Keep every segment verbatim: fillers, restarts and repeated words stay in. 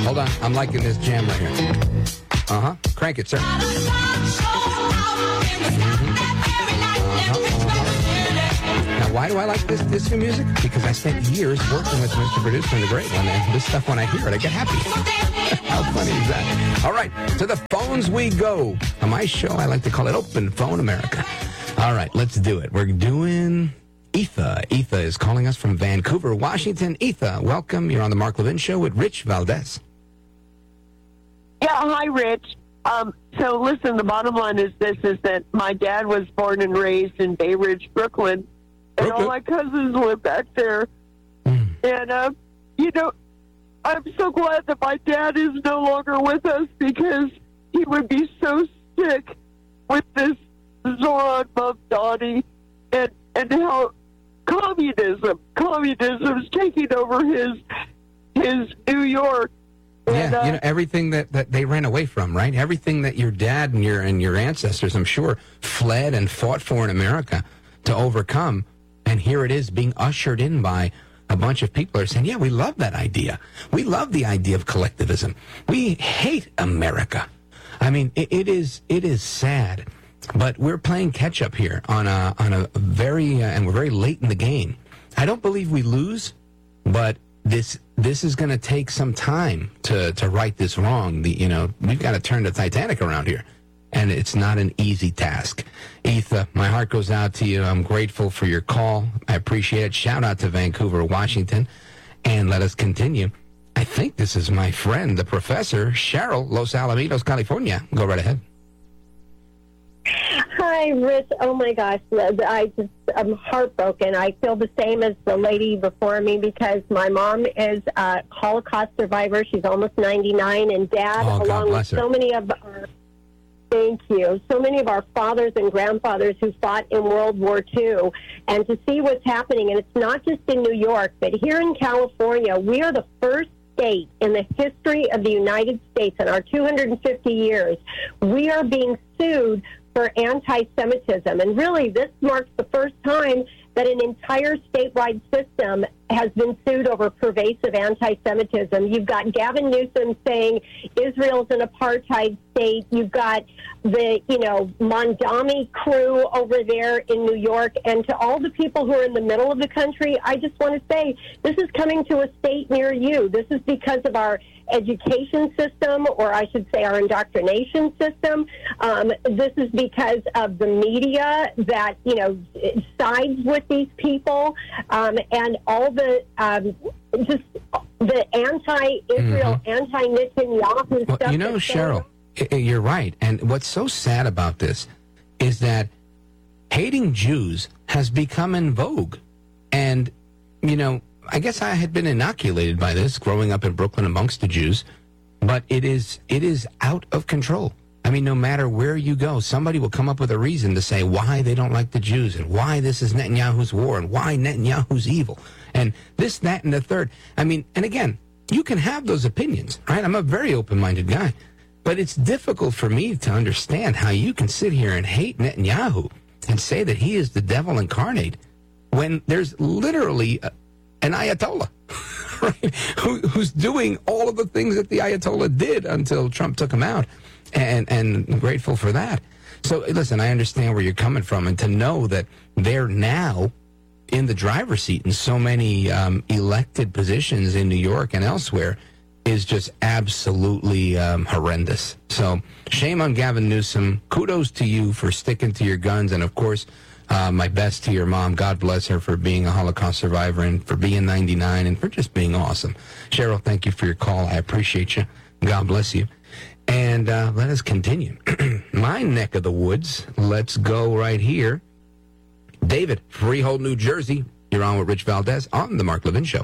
Hold on. I'm liking this jam right here. Uh-huh. Crank it, sir. Mm-hmm. Uh-huh. Now, why do I like this disco music? Because I spent years working with Mister Producer and the Great One, and this stuff, when I hear it, I get happy. How funny is that? All right, to the phones we go. On my show, I like to call it Open Phone America. All right, let's do it. We're doing Etha. Etha is calling us from Vancouver, Washington. Etha, welcome. You're on the Mark Levin Show with Rich Valdez. Yeah, hi, Rich. Um, so, listen, the bottom line is this, is that my dad was born and raised in Bay Ridge, Brooklyn, and all my cousins live back there. Mm. And, uh, you know, I'm so glad that my dad is no longer with us, because he would be so sick with this Zoran Mamdani and, and how communism, communism is taking over his, his New York. Yeah, and, uh, you know, everything that, that they ran away from, right? Everything that your dad and your and your ancestors, I'm sure, fled and fought for in America to overcome. And here it is being ushered in by a bunch of people who are saying, yeah, we love that idea. We love the idea of collectivism. We hate America. I mean, it, it is it is sad, but we're playing catch up here on a on a very uh, and we're very late in the game. I don't believe we lose, but this this is going to take some time to to right this wrong. The you know we've got to turn the Titanic around here, and it's not an easy task. Etha, my heart goes out to you. I'm grateful for your call. I appreciate it. Shout out to Vancouver, Washington, and let us continue. I think this is my friend, the professor, Cheryl, Los Alamitos, California. Go right ahead. Hi, Rich. Oh, my gosh. I just, I'm heartbroken. I feel the same as the lady before me, because my mom is a Holocaust survivor. She's almost ninety-nine, and Dad, oh, along with her. so many of our, thank you, so many of our fathers and grandfathers who fought in World War Two, and to see what's happening, and it's not just in New York, but here in California, we are the first state in the history of the United States in our two hundred fifty years. We are being sued for anti-Semitism. And really, this marks the first time that an entire statewide system has been sued over pervasive anti-Semitism. You've got Gavin Newsom saying Israel's an apartheid state. You've got the, you know, Mamdani crew over there in New York. And to all the people who are in the middle of the country, I just want to say, this is coming to a state near you. This is because of our education system, or I should say our indoctrination system. Um, this is because of the media that, you know, sides with these people, um, and all the um, just the anti-Israel, mm-hmm. anti-Netanyahu well, stuff. You know, Cheryl, going- you're right. And what's so sad about this is that hating Jews has become in vogue. And, you know, I guess I had been inoculated by this growing up in Brooklyn amongst the Jews, but it is it is out of control. I mean, no matter where you go, somebody will come up with a reason to say why they don't like the Jews and why this is Netanyahu's war and why Netanyahu's evil and this, that, and the third. I mean, and again, you can have those opinions, right? I'm a very open-minded guy, but it's difficult for me to understand how you can sit here and hate Netanyahu and say that he is the devil incarnate when there's literally a, an Ayatollah, right, Who, who's doing all of the things that the Ayatollah did until Trump took him out, and, and I'm grateful for that. So, listen, I understand where you're coming from, and to know that they're now in the driver's seat in so many um, elected positions in New York and elsewhere is just absolutely um, horrendous. So, shame on Gavin Newsom. Kudos to you for sticking to your guns, and, of course, Uh, my best to your mom. God bless her for being a Holocaust survivor and for being ninety-nine and for just being awesome. Cheryl, thank you for your call. I appreciate you. God bless you. And uh, let us continue. My neck of the woods. Let's go right here. David, Freehold, New Jersey. You're on with Rich Valdez on the Mark Levin Show.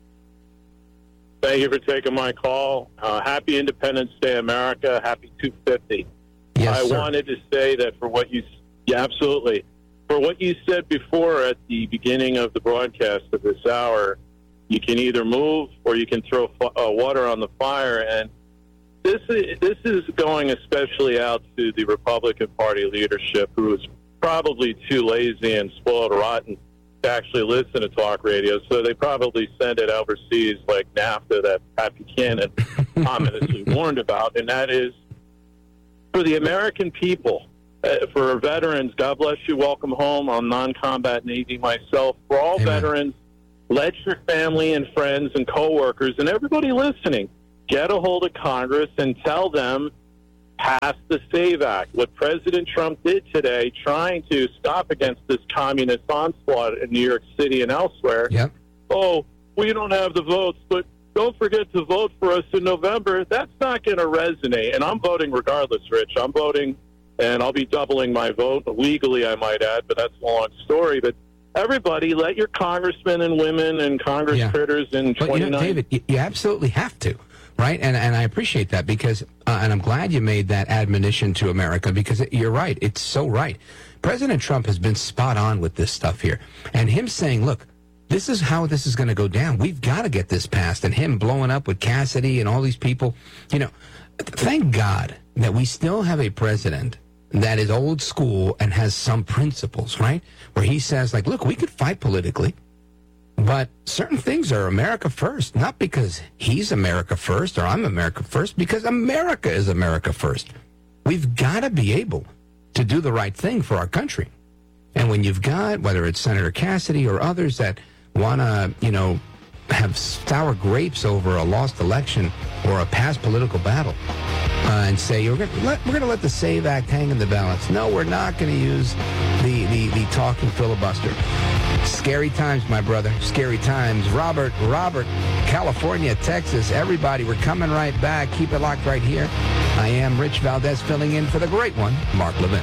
Thank you for taking my call. Uh, happy Independence Day, America. Happy two fifty. Yes, I sir. wanted to say that for what you... Yeah, absolutely. For what you said before at the beginning of the broadcast of this hour, you can either move or you can throw uh, water on the fire. And this is, this is going especially out to the Republican Party leadership, who is probably too lazy and spoiled rotten to actually listen to talk radio. So they probably send it overseas like NAFTA, that Pat Buchanan ominously warned about, and that is for the American people, uh, for veterans, God bless you, welcome home. I'm non-combat Navy myself. For all Amen. veterans, let your family and friends and coworkers and everybody listening get a hold of Congress and tell them, pass the SAVE Act. What President Trump did today, trying to stop against this communist onslaught in New York City and elsewhere. Yep. Oh, we don't have the votes, but don't forget to vote for us in November. That's not going to resonate. And I'm voting regardless, Rich. I'm voting, and I'll be doubling my vote legally, I might add, but that's a long story. But everybody, let your congressmen and women and Congress Yeah. critters in But, you twenty-nine. know, David, you, you absolutely have to, right? And and I appreciate that because, uh, and I'm glad you made that admonition to America because it, you're right. It's so right. President Trump has been spot on with this stuff here. And him saying, look, this is how this is going to go down. We've got to get this passed. And him blowing up with Cassidy and all these people. You know, thank God that we still have a president that is old school and has some principles, right? Where he says, like, look, we could fight politically, but certain things are America first, not because he's America first or I'm America first, because America is America first. We've got to be able to do the right thing for our country. And when you've got, whether it's Senator Cassidy or others that want to, you know, have sour grapes over a lost election or a past political battle, uh, and say, we're going to let, we're going to let the SAVE Act hang in the balance. No, we're not going to use the, the, the talking filibuster. Scary times, my brother. Scary times. Robert, Robert, California, Texas, everybody, we're coming right back. Keep it locked right here. I am Rich Valdez filling in for the great one, Mark Levin.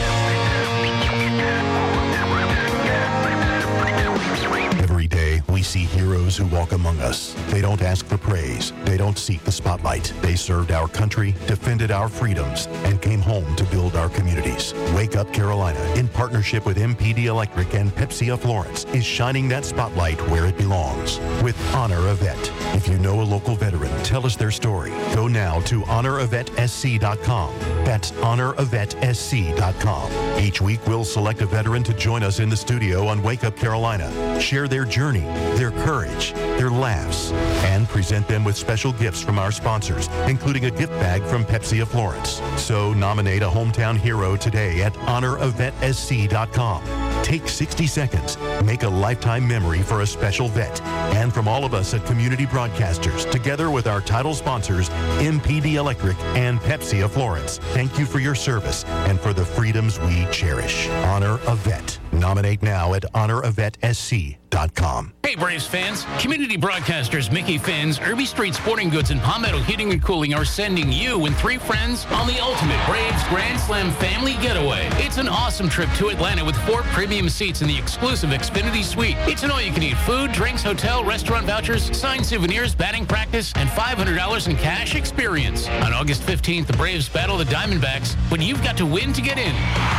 Every day, we see heroes who walk among us. They don't ask for praise. They don't seek the spotlight. They served our country, defended our freedoms, and came home to build our communities. Wake Up Carolina, in partnership with M P D Electric and Pepsi of Florence, is shining that spotlight where it belongs with Honor a Vet. If you know a local veteran, tell us their story. Go now to honor a vet s c dot com. That's honor a vet s c dot com. Each week, we'll select a veteran to join us in the studio on Wake Up Carolina. Share their journey, their courage, their laughs, and present them with special gifts from our sponsors, including a gift bag from Pepsi of Florence. So nominate a hometown hero today at honor a vet s c dot com. Take sixty seconds. Make a lifetime memory for a special vet. And from all of us at Community Broadcasters, together with our title sponsors, M P D Electric and Pepsi of Florence, thank you for your service and for the freedoms we cherish. Honor a Vet. Nominate now at honor a vet s c dot com. Hey Braves fans, Community Broadcasters Mickey Finn's, Irby Street Sporting Goods, and Palmetto Heating and Cooling are sending you and three friends on the ultimate Braves Grand Slam family getaway. It's an awesome trip to Atlanta with four premium seats in the exclusive Xfinity Suite. It's an all-you-can-eat food, drinks, hotel, restaurant vouchers, signed souvenirs, batting practice, and five hundred dollars in cash experience. On August fifteenth, the Braves battle the Diamondbacks, but you've got to win to get in.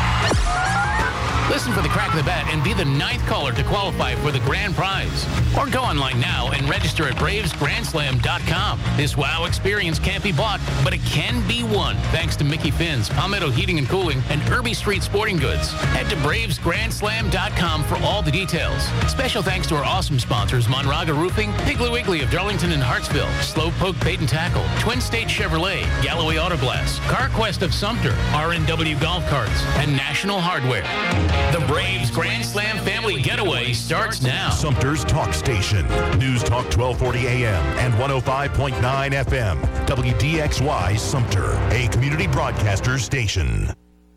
Listen for the crack of the bat and be the ninth caller to qualify for the grand prize. Or go online now and register at braves grand slam dot com. This wow experience can't be bought, but it can be won thanks to Mickey Finn's, Palmetto Heating and Cooling, and Irby Street Sporting Goods. Head to braves grand slam dot com for all the details. Special thanks to our awesome sponsors, Monraga Roofing, Piggly Wiggly of Darlington and Hartsville, Slowpoke Bait and Tackle, Twin State Chevrolet, Galloway Auto Glass, CarQuest of Sumter, R and W Golf Carts, and National Hardware. The Braves Grand Slam family getaway starts now. Sumter's Talk Station. News Talk twelve forty A M and one oh five point nine F M. W D X Y Sumter, a community broadcaster station.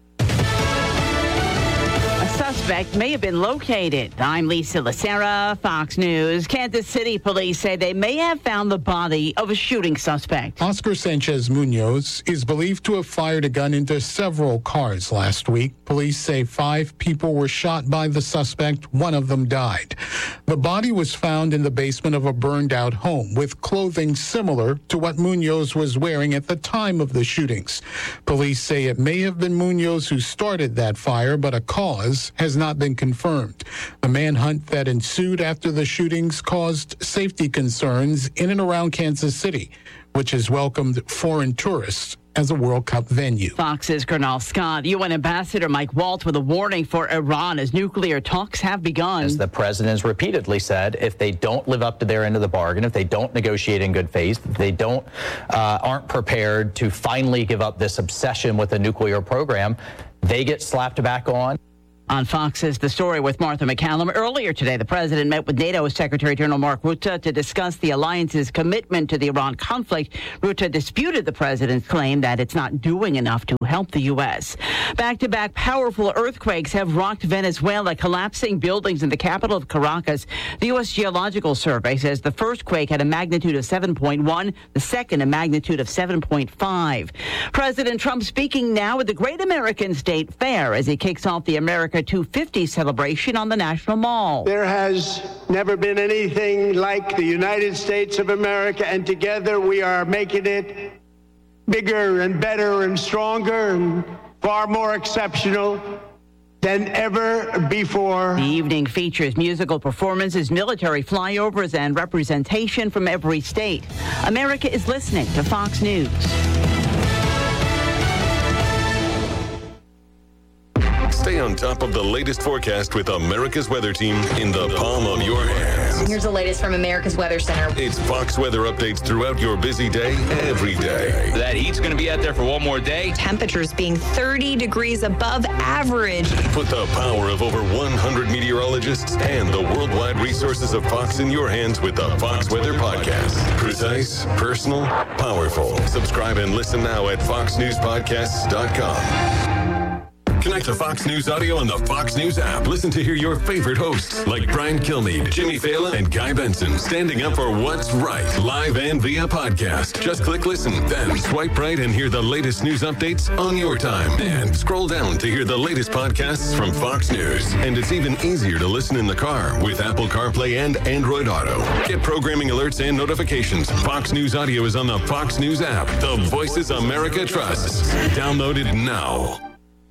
Suspect may have been located. I'm Lisa Lacera, Fox News. Kansas City police say they may have found the body of a shooting suspect. Oscar Sanchez Munoz is believed to have fired a gun into several cars last week. Police say five people were shot by the suspect. One of them died. The body was found in the basement of a burned-out home with clothing similar to what Munoz was wearing at the time of the shootings. Police say it may have been Munoz who started that fire, but a cause has not been confirmed. The manhunt that ensued after the shootings caused safety concerns in and around Kansas City, which has welcomed foreign tourists as a World Cup venue. Fox's Colonel Scott. U N Ambassador Mike Waltz with a warning for Iran as nuclear talks have begun. As the president has repeatedly said, if they don't live up to their end of the bargain, if they don't negotiate in good faith, if they don't uh, aren't prepared to finally give up this obsession with the nuclear program, they get slapped back on. On Fox's The Story with Martha McCallum. Earlier today, the president met with NATO Secretary General Mark Rutte to discuss the alliance's commitment to the Iran conflict. Rutte disputed the president's claim that it's not doing enough to help the U S. Back-to-back powerful earthquakes have rocked Venezuela, collapsing buildings in the capital of Caracas. The U S Geological Survey says the first quake had a magnitude of seven point one, the second a magnitude of seven point five. President Trump speaking now at the Great American State Fair as he kicks off the America two fifty celebration on the National Mall. There has never been anything like the United States of America, and together we are making it bigger and better and stronger and far more exceptional than ever before. The evening features musical performances, military flyovers, and representation from every state. America is listening to Fox News. Stay on top of the latest forecast with America's Weather Team in the palm of your hands. Here's the latest from America's Weather Center. It's Fox weather updates throughout your busy day, every day. That heat's going to be out there for one more day. Temperatures being thirty degrees above average. Put the power of over one hundred meteorologists and the worldwide resources of Fox in your hands with the Fox Weather Podcast. Precise, personal, powerful. Subscribe and listen now at fox news podcasts dot com. Connect to Fox News Audio on the Fox News app. Listen to hear your favorite hosts like Brian Kilmeade, Jimmy Fallon, and Guy Benson standing up for what's right, live and via podcast. Just click listen, then swipe right and hear the latest news updates on your time. And scroll down to hear the latest podcasts from Fox News. And it's even easier to listen in the car with Apple CarPlay and Android Auto. Get programming alerts and notifications. Fox News Audio is on the Fox News app. The voices America trusts. Download it now.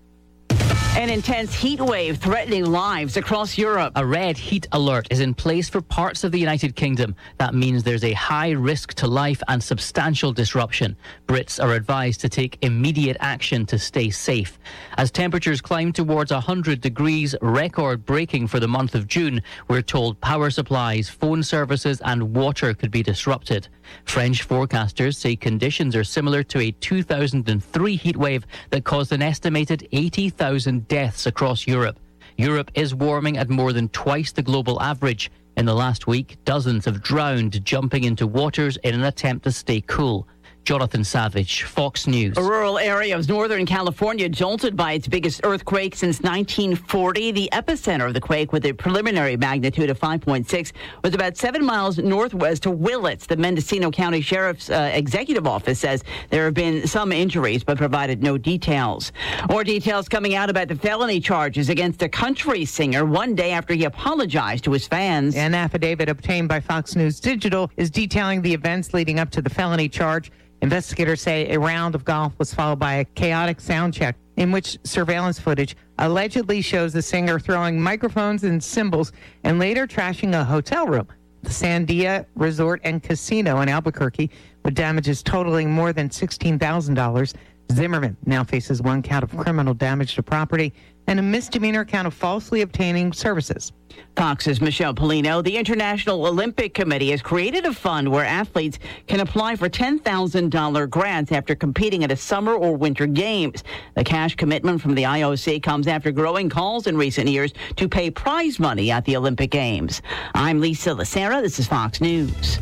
An intense heat wave threatening lives across Europe. A red heat alert is in place for parts of the United Kingdom. That means there's a high risk to life and substantial disruption. Brits are advised to take immediate action to stay safe. As temperatures climb towards one hundred degrees, record-breaking for the month of June, we're told power supplies, phone services and water could be disrupted. French forecasters say conditions are similar to a two thousand three heatwave that caused an estimated eighty thousand deaths across Europe. Europe is warming at more than twice the global average. In the last week, dozens have drowned jumping into waters in an attempt to stay cool. Jonathan Savage, Fox News. A rural area of Northern California jolted by its biggest earthquake since nineteen forty. The epicenter of the quake, with a preliminary magnitude of five point six, was about seven miles northwest to Willits. The Mendocino County Sheriff's uh, Executive Office says there have been some injuries, but provided no details. More details coming out about the felony charges against a country singer one day after he apologized to his fans. An affidavit obtained by Fox News Digital is detailing the events leading up to the felony charge. Investigators say a round of golf was followed by a chaotic sound check in which surveillance footage allegedly shows the singer throwing microphones and cymbals and later trashing a hotel room. The Sandia Resort and Casino in Albuquerque, with damages totaling more than sixteen thousand dollars. Zimmerman now faces one count of criminal damage to property and a misdemeanor count of falsely obtaining services. Fox's Michelle Polino. The International Olympic Committee has created a fund where athletes can apply for ten thousand dollars grants after competing at a summer or winter games. The cash commitment from the I O C comes after growing calls in recent years to pay prize money at the Olympic Games. I'm Lisa Lacera. This is Fox News.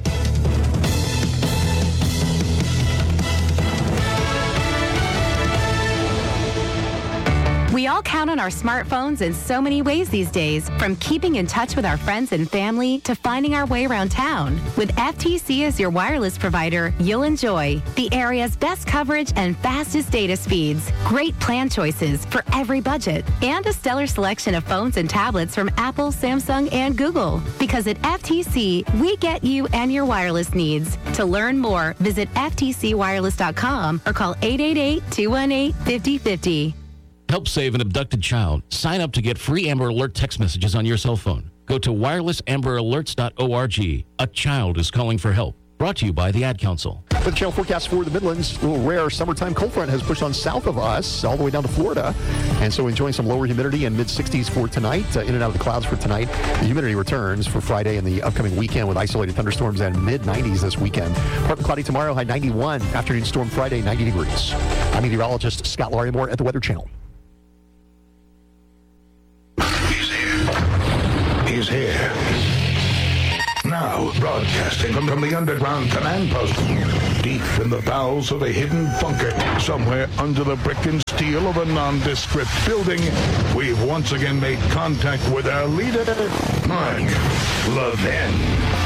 We all count on our smartphones in so many ways these days, from keeping in touch with our friends and family to finding our way around town. With F T C as your wireless provider, you'll enjoy the area's best coverage and fastest data speeds, great plan choices for every budget, and a stellar selection of phones and tablets from Apple, Samsung, and Google. Because at F T C, we get you and your wireless needs. To learn more, visit F T C wireless dot com or call eight eight eight, two one eight, five zero five zero. Help save an abducted child. Sign up to get free Amber Alert text messages on your cell phone. Go to wireless amber alerts dot org. A child is calling for help. Brought to you by the Ad Council. For the channel forecast for the Midlands, a little rare summertime cold front has pushed on south of us all the way down to Florida. And so enjoying some lower humidity and mid sixties for tonight. Uh, in and out of the clouds for tonight. The humidity returns for Friday and the upcoming weekend with isolated thunderstorms and mid nineties this weekend. Partly cloudy tomorrow, high ninety-one. Afternoon storm Friday, ninety degrees. I'm meteorologist Scott Larimore at the Weather Channel. He's here. He's here. Now, broadcasting from, from the underground command post, deep in the bowels of a hidden bunker, somewhere under the brick and steel of a nondescript building, we've once again made contact with our leader, Mark Levin.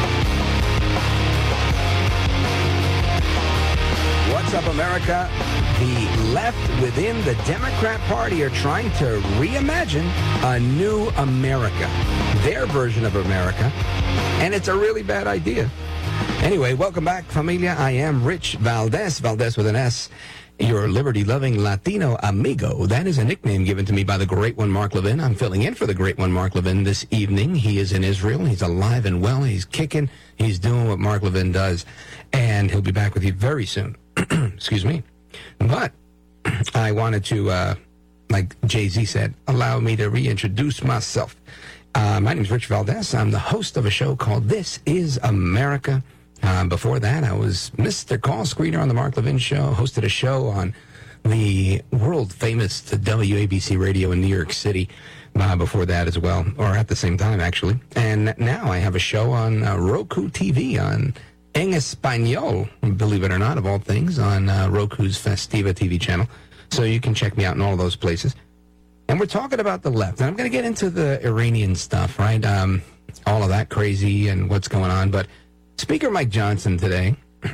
What's up, America? The left within the Democrat Party are trying to reimagine a new America, their version of America, and it's a really bad idea. Anyway, welcome back, familia. I am Rich Valdez, Valdez with an S, your liberty-loving Latino amigo. That is a nickname given to me by the great one, Mark Levin. I'm filling in for the great one, Mark Levin, this evening. He is in Israel. He's alive and well. He's kicking. He's doing what Mark Levin does, and he'll be back with you very soon. Excuse me. But I wanted to, uh, like Jay-Z said, allow me to reintroduce myself. Uh, my name is Rich Valdez. I'm the host of a show called This Is America. Uh, before that, I was Mister Call Screener on the Mark Levin Show, hosted a show on the world-famous W A B C radio in New York City uh, before that as well, or at the same time, actually. And now I have a show on uh, Roku T V on En Español, believe it or not, of all things, on uh, Roku's Festiva T V channel. So you can check me out in all those places. And we're talking about the left. And I'm going to get into the Iranian stuff, right? Um, all of that crazy and what's going on. But Speaker Mike Johnson today,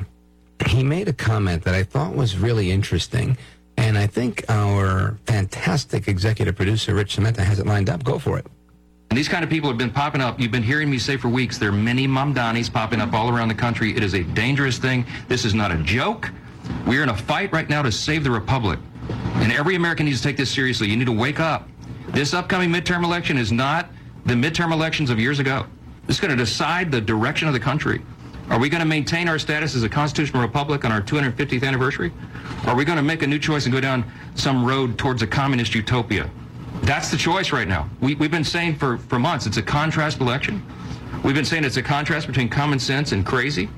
he made a comment that I thought was really interesting. And I think our fantastic executive producer, Rich Cementa, has it lined up. Go for it. And these kind of people have been popping up. You've been hearing me say for weeks, there are many Mamdanis popping up all around the country. It is a dangerous thing. This is not a joke. We're in a fight right now to save the republic. And every American needs to take this seriously. You need to wake up. This upcoming midterm election is not the midterm elections of years ago. This is going to decide the direction of the country. Are we going to maintain our status as a constitutional republic on our two hundred fiftieth anniversary? Or are we going to make a new choice and go down some road towards a communist utopia? That's the choice right now. We, we've been saying for, for months it's a contrast election. We've been saying it's a contrast between common sense and crazy.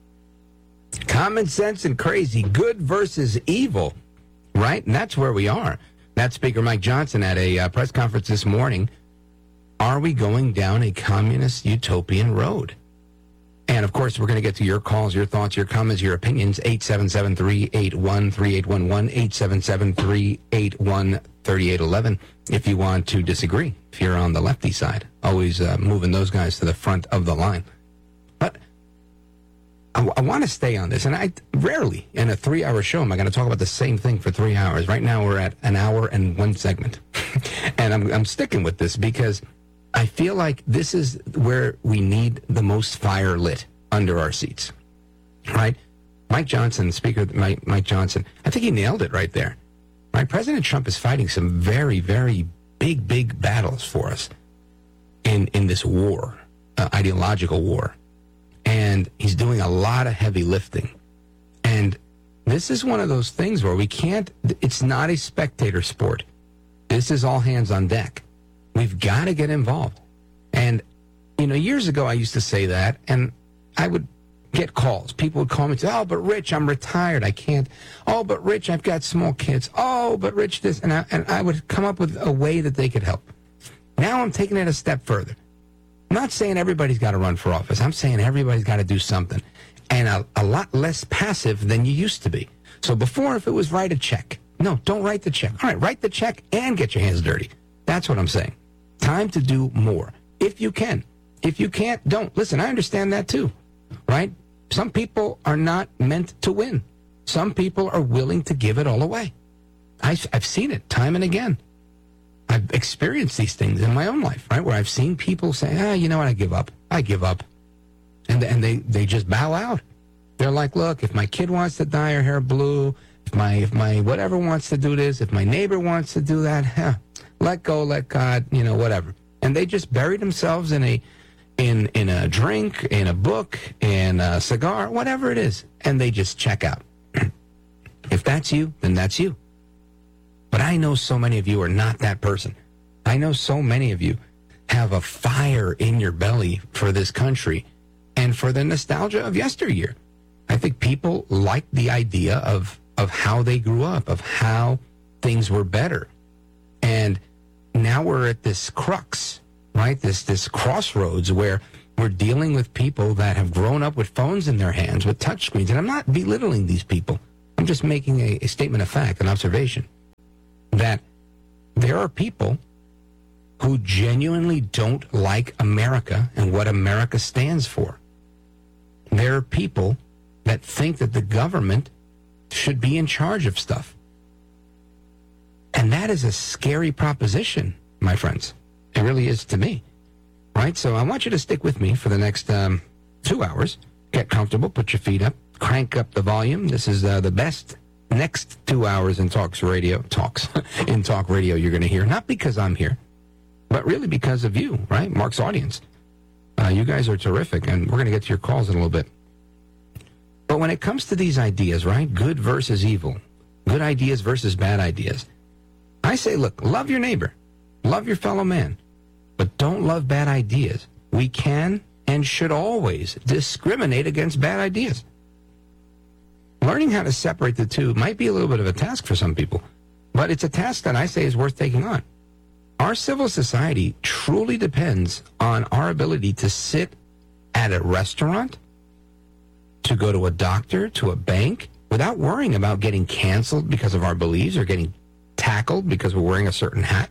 Common sense and crazy. Good versus evil. Right? And that's where we are. That's Speaker Mike Johnson at a uh, press conference this morning. Are we going down a communist utopian road? And, of course, we're going to get to your calls, your thoughts, your comments, your opinions. eight seven seven, three eight one, three eight one one, eight seven seven, three eight one, three eight one one if you want to disagree, if you're on the lefty side. Always uh, moving those guys to the front of the line. But I, I want to stay on this, and I rarely in a three-hour show am I going to talk about the same thing for three hours. Right now we're at an hour and one segment. And I'm, I'm sticking with this because I feel like this is where we need the most fire lit under our seats, right? Mike Johnson, Speaker Mike, Mike Johnson, I think he nailed it right there. Right? President Trump is fighting some very, very big, big battles for us in, in this war, uh, ideological war. And he's doing a lot of heavy lifting. And this is one of those things where we can't, it's not a spectator sport. This is all hands on deck. We've got to get involved. And, you know, years ago I used to say that, and I would get calls. People would call me and say, oh, but Rich, I'm retired. I can't. Oh, but Rich, I've got small kids. Oh, but Rich, this. And I, and I would come up with a way that they could help. Now I'm taking it a step further. I'm not saying everybody's got to run for office. I'm saying everybody's got to do something. And a, a lot less passive than you used to be. So before, if it was write a check. No, don't write the check. All right, write the check and get your hands dirty. That's what I'm saying. Time to do more. If you can. If you can't, don't. Listen, I understand that too. Right? Some people are not meant to win. Some people are willing to give it all away. I, I've seen it time and again. I've experienced these things in my own life, right, where I've seen people say, ah, you know what, I give up. I give up. And, and they, they just bow out. They're like, look, if my kid wants to dye her hair blue, if my, if my whatever wants to do this, if my neighbor wants to do that, huh, let go, let God, you know, whatever. And they just bury themselves in a in in a drink, in a book, in a cigar, whatever it is, and they just check out. If that's you, then that's you. But I know so many of you are not that person. I know so many of you have a fire in your belly for this country and for the nostalgia of yesteryear. I think people like the idea of, of how they grew up, of how things were better. And now we're at this crux, right? This this crossroads where we're dealing with people that have grown up with phones in their hands, with touchscreens. And I'm not belittling these people. I'm just making a, a statement of fact, an observation, that there are people who genuinely don't like America and what America stands for. There are people that think that the government should be in charge of stuff. And that is a scary proposition, my friends. It really is to me. Right? So I want you to stick with me for the next um, two hours. Get comfortable, put your feet up, crank up the volume. This is uh, the best next two hours in Talks Radio, Talks, in Talk Radio you're going to hear. Not because I'm here, but really because of you, right? Mark's audience. Uh, you guys are terrific, and we're going to get to your calls in a little bit. But when it comes to these ideas, right, good versus evil, good ideas versus bad ideas, I say, look, love your neighbor, love your fellow man, but don't love bad ideas. We can and should always discriminate against bad ideas. Learning how to separate the two might be a little bit of a task for some people, but it's a task that I say is worth taking on. Our civil society truly depends on our ability to sit at a restaurant, to go to a doctor, to a bank, without worrying about getting canceled because of our beliefs or getting tackled because we're wearing a certain hat.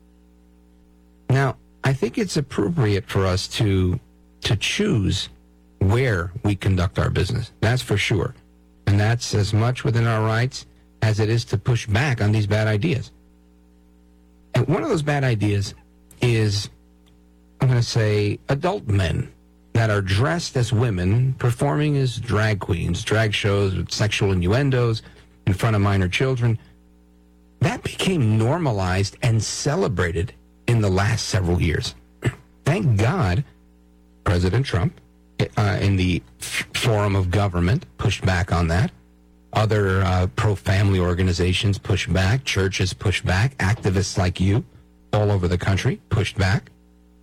Now, I think it's appropriate for us to to choose where we conduct our business. That's for sure. And that's as much within our rights as it is to push back on these bad ideas. And one of those bad ideas is, I'm going to say, adult men that are dressed as women performing as drag queens, drag shows with sexual innuendos in front of minor children. That became normalized and celebrated in the last several years. Thank God President Trump, uh, in the f- forum of government, pushed back on that. Other uh, pro-family organizations pushed back. Churches pushed back. Activists like you all over the country pushed back.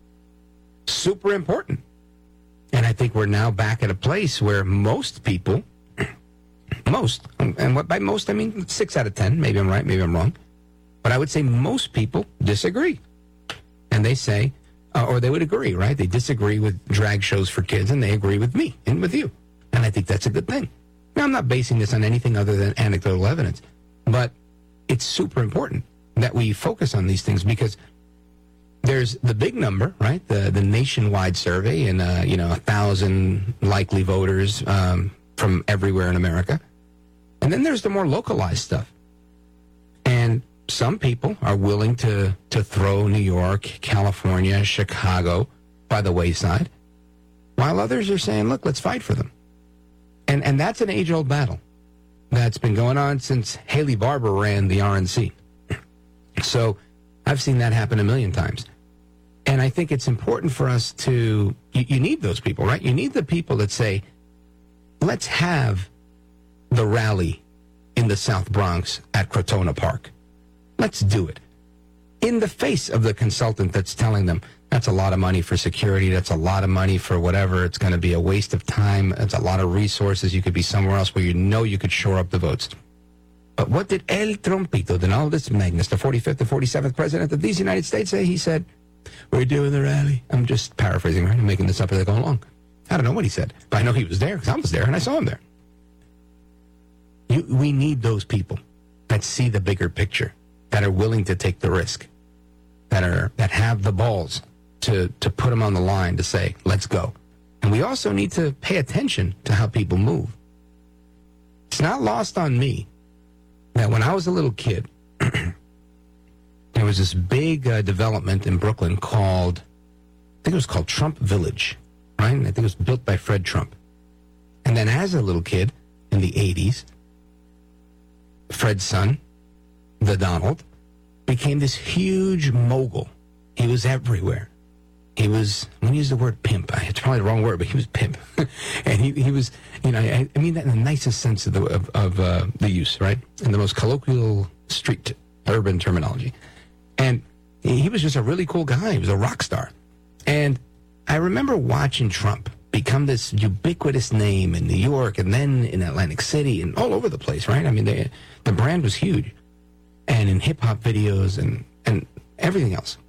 Super important. And I think we're now back at a place where most people, most, and what by most I mean six out of ten, maybe I'm right, maybe I'm wrong, but I would say most people disagree. And they say, uh, or they would agree, right? They disagree with drag shows for kids, and they agree with me and with you. And I think that's a good thing. Now, I'm not basing this on anything other than anecdotal evidence, but it's super important that we focus on these things because there's the big number, right? The the nationwide survey and, uh, you know, a thousand likely voters um, from everywhere in America. And then there's the more localized stuff. And some people are willing to, to throw New York, California, Chicago by the wayside, while others are saying, look, let's fight for them. And and that's an age-old battle that's been going on since Haley Barbour ran the R N C. So I've seen that happen a million times. And I think it's important for us to, you, you need those people, right? You need the people that say, let's have the rally in the South Bronx at Crotona Park. Let's do it. In the face of the consultant that's telling them, that's a lot of money for security, that's a lot of money for whatever, it's going to be a waste of time, it's a lot of resources, you could be somewhere else where you know you could shore up the votes. But what did El Trompito, Donaldus Magnus, the forty-fifth and forty-seventh president of these United States say? He said, we're doing the rally. I'm just paraphrasing, right? I'm making this up as I go along. I don't know what he said, but I know he was there because I was there and I saw him there. You, we need those people that see the bigger picture, that are willing to take the risk, that are that have the balls to, to put them on the line to say, let's go. And we also need to pay attention to how people move. It's not lost on me that when I was a little kid, there was this big uh, development in Brooklyn called, I think it was called Trump Village, right? And I think it was built by Fred Trump. And then as a little kid in the eighties, Fred's son, the Donald, became this huge mogul. He was everywhere. He was, I'm going to use the word pimp. It's probably the wrong word, but he was pimp. And he, he was, you know, I, I mean that in the nicest sense of the, of, of uh, the use, right? In the most colloquial street urban terminology. And he was just a really cool guy. He was a rock star. And I remember watching Trump become this ubiquitous name in New York and then in Atlantic City and all over the place, right? I mean, they, the brand was huge. And in hip-hop videos and, and everything else.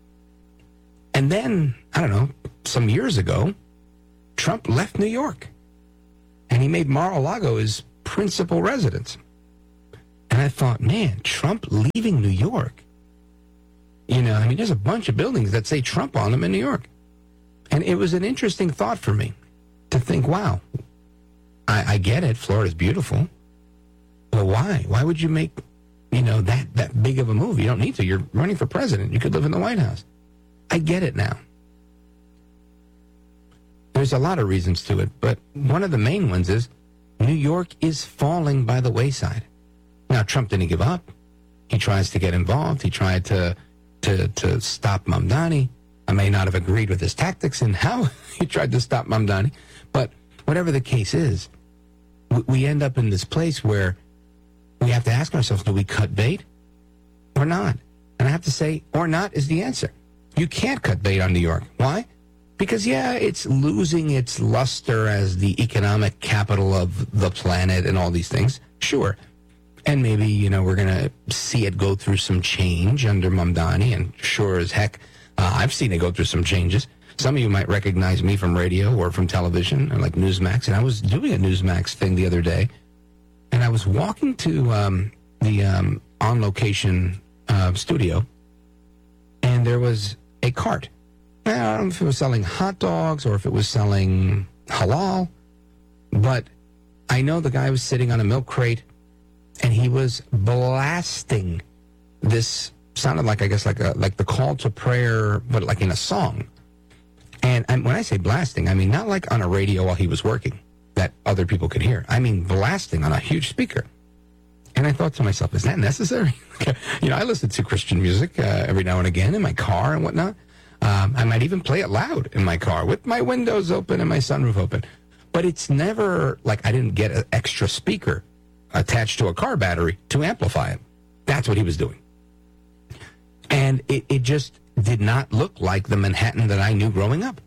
And then, I don't know, some years ago, Trump left New York. And he made Mar-a-Lago his principal residence. And I thought, man, Trump leaving New York. You know, I mean, there's a bunch of buildings that say Trump on them in New York. And it was an interesting thought for me to think, wow, I, I get it. Florida's beautiful. But why? Why would you make, you know, that, that big of a move? You don't need to. You're running for president. You could live in the White House. I get it now. There's a lot of reasons to it, but one of the main ones is New York is falling by the wayside. Now, Trump didn't give up. He tries to get involved. He tried to to, to stop Mamdani. I may not have agreed with his tactics and how he tried to stop Mamdani, but whatever the case is, we end up in this place where we have to ask ourselves, do we cut bait or not? And I have to say, or not is the answer. You can't cut bait on New York. Why? Because, yeah, it's losing its luster as the economic capital of the planet and all these things. Sure. And maybe, you know, we're going to see it go through some change under Mamdani. And sure as heck, uh, I've seen it go through some changes. Some of you might recognize me from radio or from television, or like Newsmax. And I was doing a Newsmax thing the other day. And I was walking to um, the um, on-location uh, studio. And there was a cart. I don't know if it was selling hot dogs or if it was selling halal, but I know the guy was sitting on a milk crate and he was blasting this, sounded like, I guess, like a like the call to prayer, but like in a song. And, and when I say blasting, I mean not like on a radio while he was working that other people could hear. I mean blasting on a huge speaker. And I thought to myself, is that necessary? You know, I listen to Christian music uh, every now and again in my car and whatnot. Um, I might even play it loud in my car with my windows open and my sunroof open. But it's never like I didn't get an extra speaker attached to a car battery to amplify it. That's what he was doing. And it, it just did not look like the Manhattan that I knew growing up.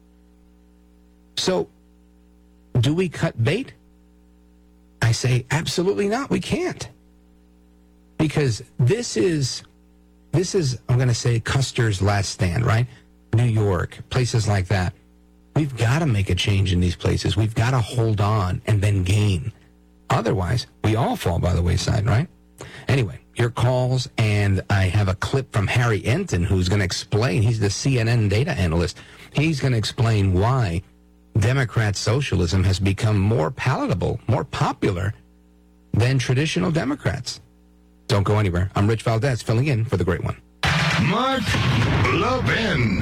So, do we cut bait? I say, absolutely not. We can't. Because this is... This is, I'm going to say, Custer's last stand, right? New York, places like that. We've got to make a change in these places. We've got to hold on and then gain. Otherwise, we all fall by the wayside, right? Anyway, your calls, and I have a clip from Harry Enton, who's going to explain. He's the C N N data analyst. He's going to explain why Democrat socialism has become more palatable, more popular than traditional Democrats. Don't go anywhere. I'm Rich Valdez, filling in for the great one. Mark Levin.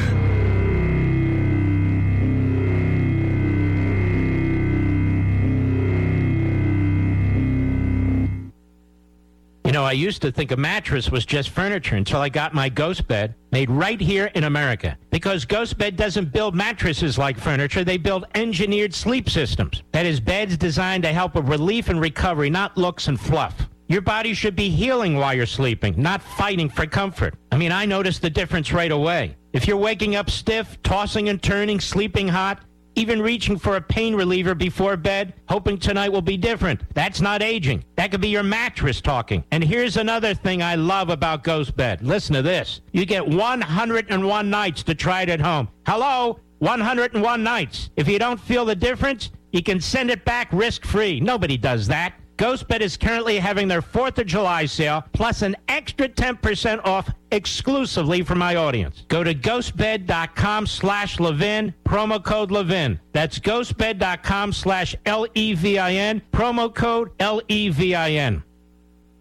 You know, I used to think a mattress was just furniture until I got my Ghost Bed made right here in America. Because Ghost Bed doesn't build mattresses like furniture, they build engineered sleep systems. That is, beds designed to help with relief and recovery, not looks and fluff. Your body should be healing while you're sleeping, not fighting for comfort. I mean, I noticed the difference right away. If you're waking up stiff, tossing and turning, sleeping hot, even reaching for a pain reliever before bed, hoping tonight will be different, that's not aging. That could be your mattress talking. And here's another thing I love about Ghost Bed. Listen to this. You get one hundred one nights to try it at home. Hello? one hundred one nights. If you don't feel the difference, you can send it back risk-free. Nobody does that. GhostBed is currently having their fourth of July sale, plus an extra ten percent off exclusively for my audience. Go to ghostbed.com slash Levin, promo code Levin. That's ghostbed.com slash L E V I N, promo code L E V I N.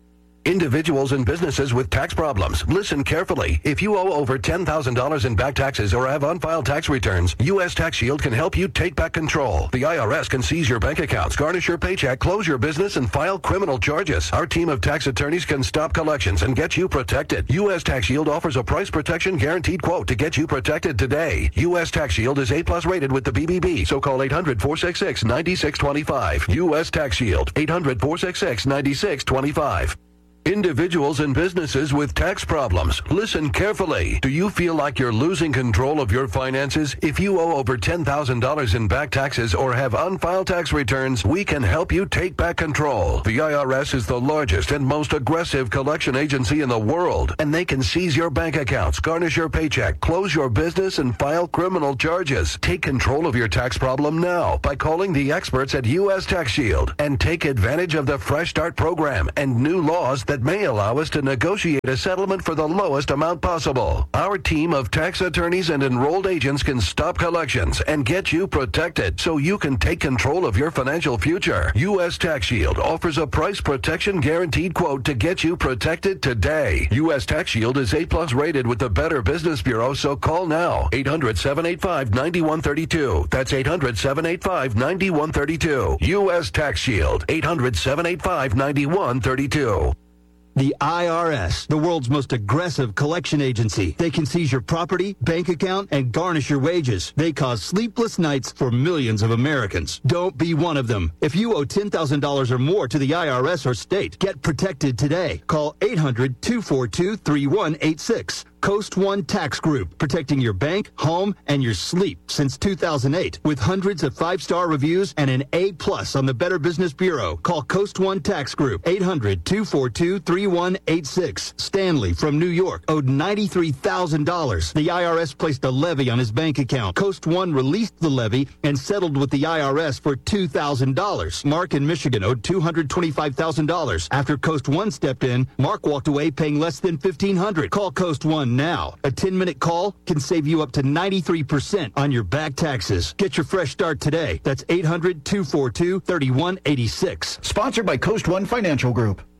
Individuals and businesses with tax problems, listen carefully. If you owe over ten thousand dollars in back taxes or have unfiled tax returns, U S Tax Shield can help you take back control. The I R S can seize your bank accounts, garnish your paycheck, close your business, and file criminal charges. Our team of tax attorneys can stop collections and get you protected. U S Tax Shield offers a price protection guaranteed quote to get you protected today. U S Tax Shield is A plus rated with the B B B, so call eight hundred, four six six, nine six two five. U S Tax Shield, eight hundred, four six six, nine six two five. Individuals and businesses with tax problems, listen carefully. Do you feel like you're losing control of your finances? If you owe over ten thousand dollars in back taxes or have unfiled tax returns, we can help you take back control. The I R S is the largest and most aggressive collection agency in the world, and they can seize your bank accounts, garnish your paycheck, close your business, and file criminal charges. Take control of your tax problem now by calling the experts at U S Tax Shield and take advantage of the Fresh Start program and new laws that may allow us to negotiate a settlement for the lowest amount possible. Our team of tax attorneys and enrolled agents can stop collections and get you protected so you can take control of your financial future. U S Tax Shield offers a price protection guaranteed quote to get you protected today. U S Tax Shield is A plus rated with the Better Business Bureau, so call now. eight hundred, seven eight five, nine one three two. That's eight hundred, seven eight five, nine one three two. U S Tax Shield, eight hundred, seven eight five, nine one three two. The I R S, the world's most aggressive collection agency. They can seize your property, bank account, and garnish your wages. They cause sleepless nights for millions of Americans. Don't be one of them. If you owe ten thousand dollars or more to the I R S or state, get protected today. Call eight hundred, two four two, three one eight six. Coast One Tax Group, protecting your bank, home, and your sleep since two thousand eight. With hundreds of five-star reviews and an A plus on the Better Business Bureau. Call Coast One Tax Group, eight hundred, two four two, three one eight six. Stanley from New York owed ninety-three thousand dollars. The I R S placed a levy on his bank account. Coast One released the levy and settled with the I R S for two thousand dollars. Mark in Michigan owed two hundred twenty-five thousand dollars. After Coast One stepped in, Mark walked away paying less than fifteen hundred dollars. Call Coast One now. A ten-minute call can save you up to ninety-three percent on your back taxes. Get your fresh start today. That's eight hundred, two four two, three one eight six. Sponsored by Coast One Financial Group.